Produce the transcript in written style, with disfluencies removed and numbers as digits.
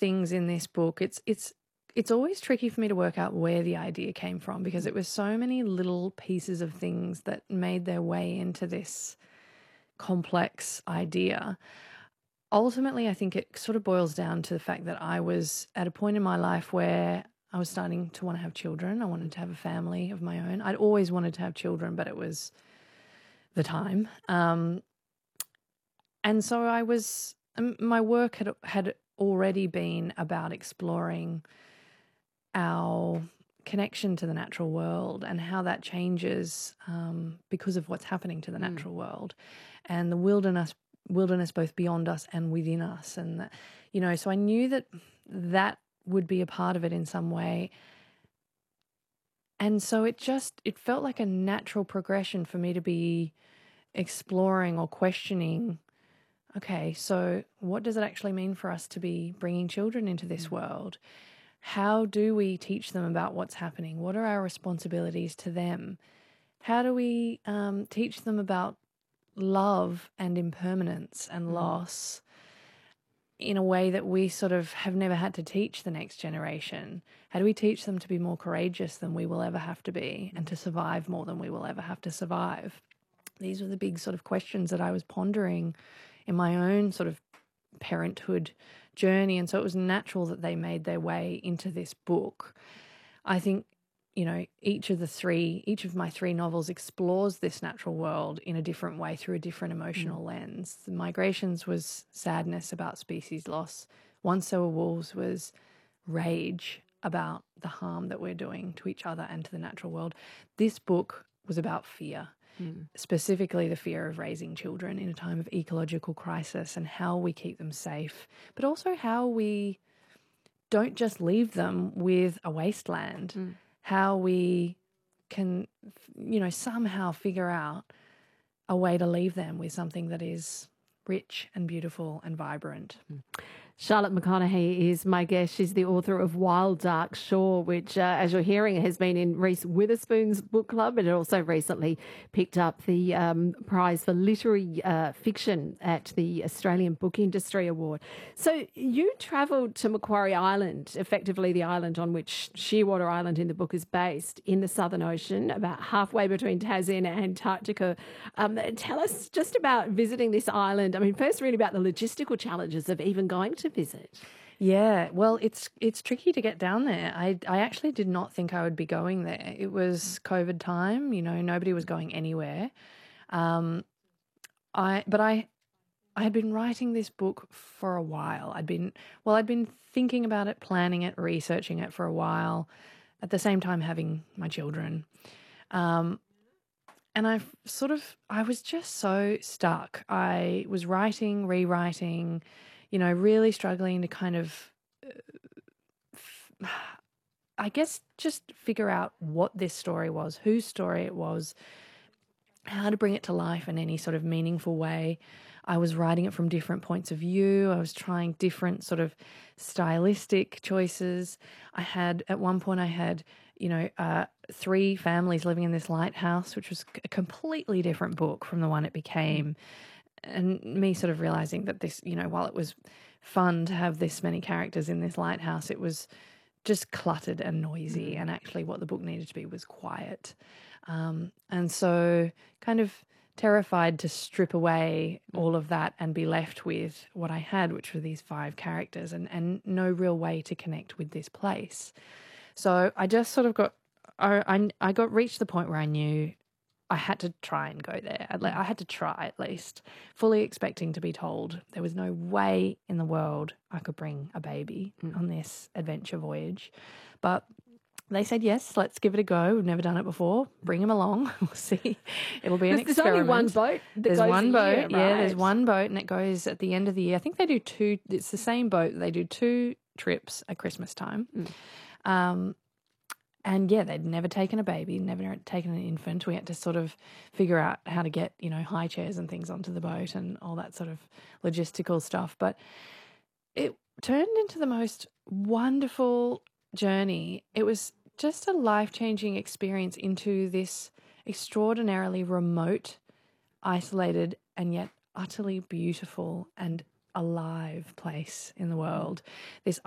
things in this book. It's always tricky for me to work out where the idea came from because it was so many little pieces of things that made their way into this complex idea. Ultimately, I think it sort of boils down to the fact that I was at a point in my life where I was starting to want to have children. I wanted to have a family of my own. I'd always wanted to have children, but it was the time. And so my work had already been about exploring our connection to the natural world and how that changes because of what's happening to the natural world and the wilderness both beyond us and within us. And, so I knew that would be a part of it in some way. And so it felt like a natural progression for me to be exploring or questioning, okay, so what does it actually mean for us to be bringing children into this world? How do we teach them about what's happening? What are our responsibilities to them? How do we teach them about love and impermanence and loss in a way that we sort of have never had to teach the next generation? How do we teach them to be more courageous than we will ever have to be and to survive more than we will ever have to survive? These were the big sort of questions that I was pondering in my own sort of parenthood journey. And so it was natural that they made their way into this book. I think, each of my three novels explores this natural world in a different way through a different emotional lens. The Migrations was sadness about species loss. Once There Were Wolves was rage about the harm that we're doing to each other and to the natural world. This book was about fear. Specifically the fear of raising children in a time of ecological crisis and how we keep them safe, but also how we don't just leave them with a wasteland, how we can, somehow figure out a way to leave them with something that is rich and beautiful and vibrant. Charlotte McConaghy is my guest. She's the author of Wild Dark Shore, which, as you're hearing, has been in Reese Witherspoon's book club, and it also recently picked up the prize for literary fiction at the Australian Book Industry Award. So you travelled to Macquarie Island, effectively the island on which Shearwater Island in the book is based, in the Southern Ocean, about halfway between Tassie and Antarctica. Tell us just about visiting this island. I mean, first really about the logistical challenges of even going to visit. Yeah, well, it's tricky to get down there. I actually did not think I would be going there. It was COVID time, nobody was going anywhere. I had been writing this book for a while. I'd been thinking about it, planning it, researching it for a while, at the same time having my children. And I was just so stuck. I was writing, rewriting, really struggling to kind of, I guess, just figure out what this story was, whose story it was, how to bring it to life in any sort of meaningful way. I was writing it from different points of view. I was trying different sort of stylistic choices. At one point I had, three families living in this lighthouse, which was a completely different book from the one it became. And me sort of realizing that this, while it was fun to have this many characters in this lighthouse, it was just cluttered and noisy. And actually what the book needed to be was quiet. And so kind of terrified to strip away all of that and be left with what I had, which were these 5 characters and no real way to connect with this place. So I just sort of reached the point where I knew I had to try and go there. I had to try at least, fully expecting to be told there was no way in the world I could bring a baby on this adventure voyage. But they said, yes, let's give it a go. We've never done it before. Bring him along. We'll see. It'll be an experiment. There's only one boat that There's goes one boat. Right? Yeah, there's one boat and it goes at the end of the year. I think they do 2. It's the same boat. They do 2 trips at Christmas time. And yeah, they'd never taken a baby, never taken an infant. We had to sort of figure out how to get, high chairs and things onto the boat and all that sort of logistical stuff. But it turned into the most wonderful journey. It was just a life-changing experience into this extraordinarily remote, isolated, and yet utterly beautiful and alive place in the world. This